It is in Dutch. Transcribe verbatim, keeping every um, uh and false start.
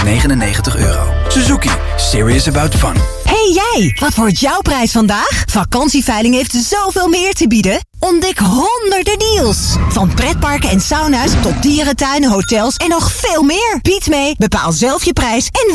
negenennegentig euro. Suzuki. Serious about fun. Hey jij, wat wordt jouw prijs vandaag? Vakantieveiling heeft zoveel meer te bieden. Ontdek honderden deals. Van pretparken en sauna's tot dierentuinen, hotels en nog veel meer. Bied mee, bepaal zelf je prijs en